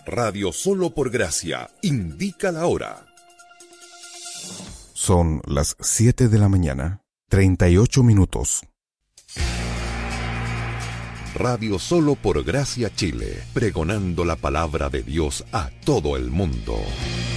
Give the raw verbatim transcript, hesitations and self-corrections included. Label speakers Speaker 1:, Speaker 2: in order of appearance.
Speaker 1: Radio Solo por Gracia indica la hora.
Speaker 2: Son las siete de la mañana, treinta y ocho minutos.
Speaker 1: Radio Solo por Gracia Chile, pregonando la palabra de Dios a todo el mundo.